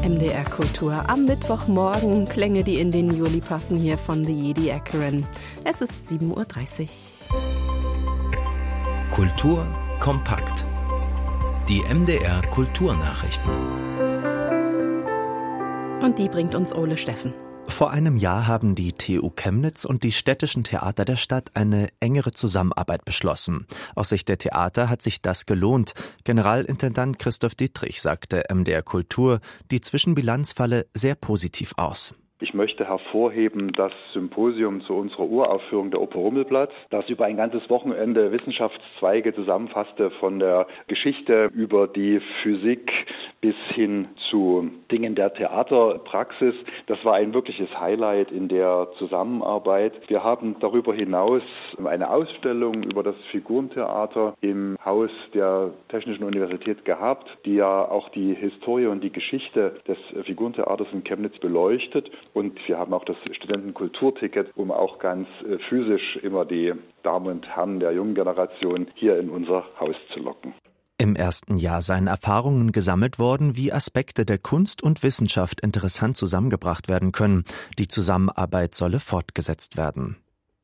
MDR Kultur am Mittwochmorgen. Klänge, die in den Juli passen, hier von The Jedi Acheron. Es ist 7.30 Uhr. Kultur kompakt. Die MDR Kulturnachrichten. Und die bringt uns Ole Steffen. Vor einem Jahr haben die TU Chemnitz und die städtischen Theater der Stadt eine engere Zusammenarbeit beschlossen. Aus Sicht der Theater hat sich das gelohnt. Generalintendant Christoph Dietrich sagte MDR Kultur, die Zwischenbilanz falle sehr positiv aus. Ich möchte hervorheben das Symposium zu unserer Uraufführung der Oper Rummelplatz, das über ein ganzes Wochenende Wissenschaftszweige zusammenfasste, von der Geschichte über die Physik bis hin zu Dingen der Theaterpraxis. Das war ein wirkliches Highlight in der Zusammenarbeit. Wir haben darüber hinaus eine Ausstellung über das Figurentheater im Haus der Technischen Universität gehabt, die ja auch die Historie und die Geschichte des Figurentheaters in Chemnitz beleuchtet. Und wir haben auch das Studentenkulturticket, um auch ganz physisch immer die Damen und Herren der jungen Generation hier in unser Haus zu locken. Im ersten Jahr seien Erfahrungen gesammelt worden, wie Aspekte der Kunst und Wissenschaft interessant zusammengebracht werden können. Die Zusammenarbeit solle fortgesetzt werden.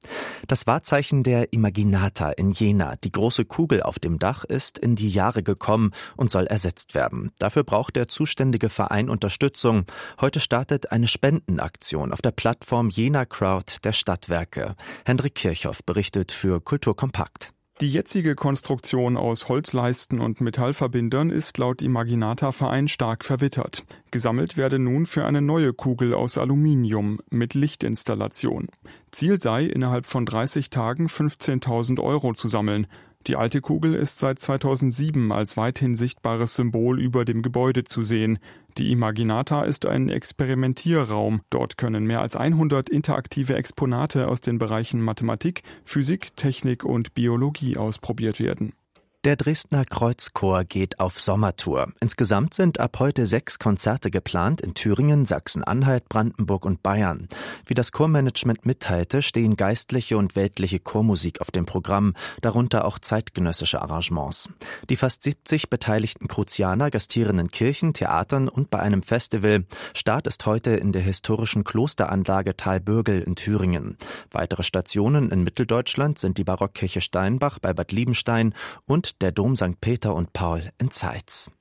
Das Wahrzeichen der Imaginata in Jena, die große Kugel auf dem Dach, ist in die Jahre gekommen und soll ersetzt werden. Dafür braucht der zuständige Verein Unterstützung. Heute startet eine Spendenaktion auf der Plattform Jena Crowd der Stadtwerke. Hendrik Kirchhoff berichtet für Kultur Kompakt. Die jetzige Konstruktion aus Holzleisten und Metallverbindern ist laut Imaginata-Verein stark verwittert. Gesammelt werde nun für eine neue Kugel aus Aluminium mit Lichtinstallation. Ziel sei, innerhalb von 30 Tagen 15.000 € zu sammeln. Die alte Kugel ist seit 2007 als weithin sichtbares Symbol über dem Gebäude zu sehen. Die Imaginata ist ein Experimentierraum. Dort können mehr als 100 interaktive Exponate aus den Bereichen Mathematik, Physik, Technik und Biologie ausprobiert werden. Der Dresdner Kreuzchor geht auf Sommertour. Insgesamt sind ab heute 6 Konzerte geplant in Thüringen, Sachsen-Anhalt, Brandenburg und Bayern. Wie das Chormanagement mitteilte, stehen geistliche und weltliche Chormusik auf dem Programm, darunter auch zeitgenössische Arrangements. Die fast 70 beteiligten Kruzianer gastieren in Kirchen, Theatern und bei einem Festival. Start ist heute in der historischen Klosteranlage Thalbürgel in Thüringen. Weitere Stationen in Mitteldeutschland sind die Barockkirche Steinbach bei Bad Liebenstein und der Dom St. Peter und Paul in Zeitz.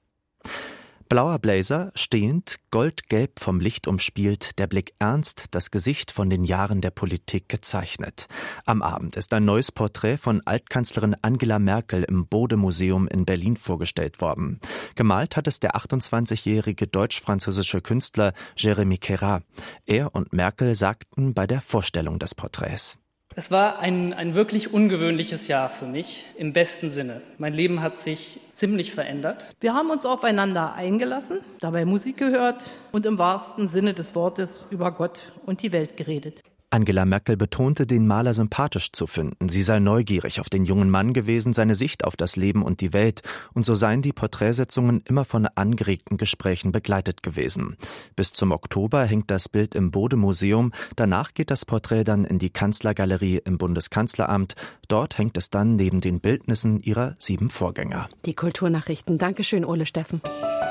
Blauer Blazer, stehend, goldgelb vom Licht umspielt, der Blick ernst, das Gesicht von den Jahren der Politik gezeichnet. Am Abend ist ein neues Porträt von Altkanzlerin Angela Merkel im Bode-Museum in Berlin vorgestellt worden. Gemalt hat es der 28-jährige deutsch-französische Künstler Jérémy Queyras. Er und Merkel sagten bei der Vorstellung des Porträts: Es war ein wirklich ungewöhnliches Jahr für mich, im besten Sinne. Mein Leben hat sich ziemlich verändert. Wir haben uns aufeinander eingelassen, dabei Musik gehört und im wahrsten Sinne des Wortes über Gott und die Welt geredet. Angela Merkel betonte, den Maler sympathisch zu finden. Sie sei neugierig auf den jungen Mann gewesen, seine Sicht auf das Leben und die Welt. Und so seien die Porträtsitzungen immer von angeregten Gesprächen begleitet gewesen. Bis zum Oktober hängt das Bild im Bode-Museum. Danach geht das Porträt dann in die Kanzlergalerie im Bundeskanzleramt. Dort hängt es dann neben den Bildnissen ihrer 7 Vorgänger. Die Kulturnachrichten. Dankeschön, Ole Steffen.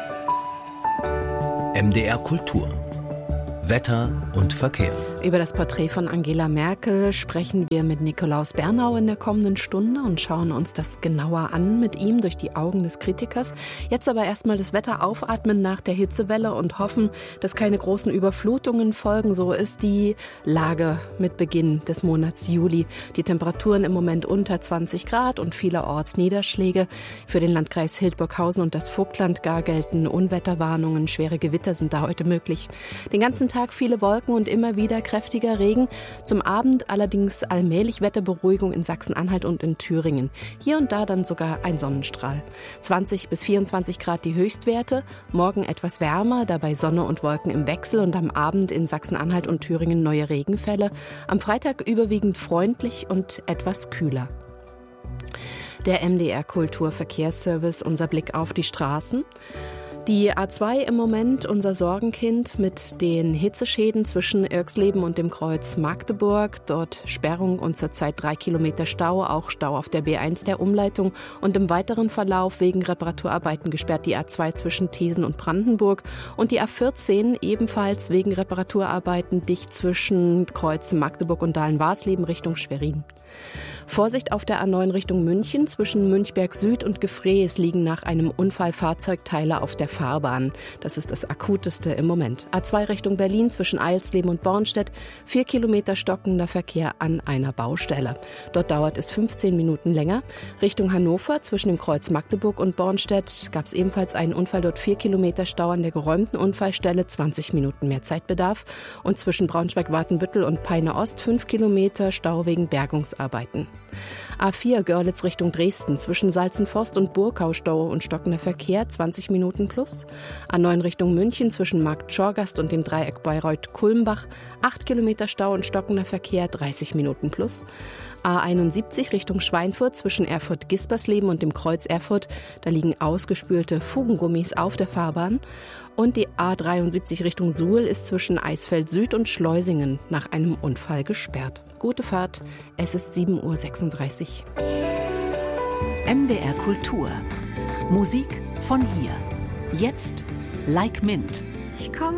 MDR Kultur. Wetter und Verkehr. Über das Porträt von Angela Merkel sprechen wir mit Nikolaus Bernau in der kommenden Stunde und schauen uns das genauer an mit ihm durch die Augen des Kritikers. Jetzt aber erstmal das Wetter aufatmen nach der Hitzewelle und hoffen, dass keine großen Überflutungen folgen. So ist die Lage mit Beginn des Monats Juli. Die Temperaturen im Moment unter 20 Grad und vielerorts Niederschläge. Für den Landkreis Hildburghausen und das Vogtland gar gelten Unwetterwarnungen. Schwere Gewitter sind da heute möglich. Den ganzen Tag viele Wolken und immer wieder kräftiger Regen. Zum Abend allerdings allmählich Wetterberuhigung in Sachsen-Anhalt und in Thüringen. Hier und da dann sogar ein Sonnenstrahl. 20 bis 24 Grad die Höchstwerte. Morgen etwas wärmer, dabei Sonne und Wolken im Wechsel und am Abend in Sachsen-Anhalt und Thüringen neue Regenfälle. Am Freitag überwiegend freundlich und etwas kühler. Der MDR Kulturverkehrsservice, unser Blick auf die Straßen. Die A2 im Moment unser Sorgenkind mit den Hitzeschäden zwischen Irxleben und dem Kreuz Magdeburg. Dort Sperrung und zurzeit 3 Kilometer Stau, auch Stau auf der B1 der Umleitung und im weiteren Verlauf wegen Reparaturarbeiten gesperrt die A2 zwischen Thesen und Brandenburg und die A14 ebenfalls wegen Reparaturarbeiten dicht zwischen Kreuz Magdeburg und Dahlen-Warsleben Richtung Schwerin. Vorsicht auf der A9 Richtung München. Zwischen Münchberg Süd und Gefrees liegen nach einem Unfall Fahrzeugteile auf der Fahrbahn. Das ist das Akuteste im Moment. A2 Richtung Berlin zwischen Eilsleben und Bornstedt. 4 Kilometer stockender Verkehr an einer Baustelle. Dort dauert es 15 Minuten länger. Richtung Hannover zwischen dem Kreuz Magdeburg und Bornstedt gab es ebenfalls einen Unfall. Dort 4 Kilometer Stau an der geräumten Unfallstelle. 20 Minuten mehr Zeitbedarf. Und zwischen Braunschweig-Watenbüttel und Peine Ost 5 Kilometer Stau wegen Bergungsarbeiten. A4 Görlitz Richtung Dresden zwischen Salzenforst und Burkau Stau und stockender Verkehr 20 Minuten plus. A9 Richtung München zwischen Markt Schorgast und dem Dreieck Bayreuth-Kulmbach 8 Kilometer Stau und stockender Verkehr 30 Minuten plus. A71 Richtung Schweinfurt zwischen Erfurt-Gispersleben und dem Kreuz Erfurt. Da liegen ausgespülte Fugengummis auf der Fahrbahn. Und die A73 Richtung Suhl ist zwischen Eisfeld Süd und Schleusingen nach einem Unfall gesperrt. Gute Fahrt, es ist 7:36 Uhr. MDR Kultur. Musik von hier. Jetzt Like Mint.